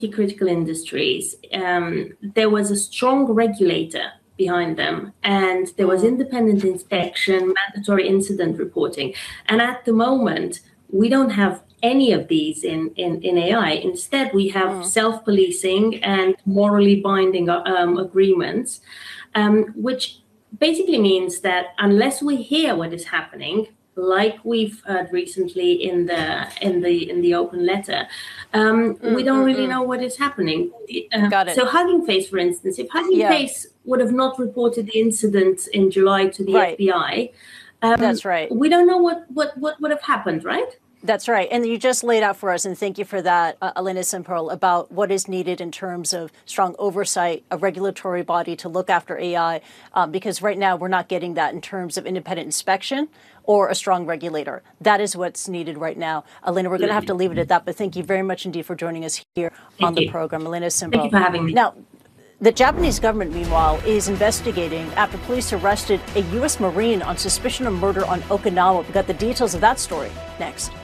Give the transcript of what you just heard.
critical industries, there was a strong regulator behind them, and there was independent inspection, mandatory incident reporting. And at the moment, we don't have any of these in AI. Instead, we have self-policing and morally binding agreements, which basically means that unless we hear what is happening, like we've heard recently in the open letter, we don't really know what is happening. Got it. So Hugging Face, for instance, if Hugging Face would have not reported the incident in July to the FBI, that's right. We don't know what would have happened, right? That's right. And you just laid out for us, and thank you for that, Elena Simperl, about what is needed in terms of strong oversight, a regulatory body to look after AI, because right now we're not getting that in terms of independent inspection or a strong regulator. That is what's needed right now. Elena, we're going to have to leave it at that, but thank you very much indeed for joining us here on the program. Elena Simperl. Thank you for having me. Now, the Japanese government, meanwhile, is investigating after police arrested a U.S. Marine on suspicion of murder on Okinawa. We've got the details of that story next.